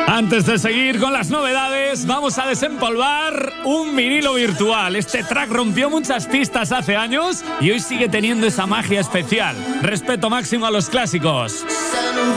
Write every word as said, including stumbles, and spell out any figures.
Antes de seguir con las novedades, vamos a desempolvar un vinilo virtual. Este track rompió muchas pistas hace años y hoy sigue teniendo esa magia especial. Respeto máximo a los clásicos.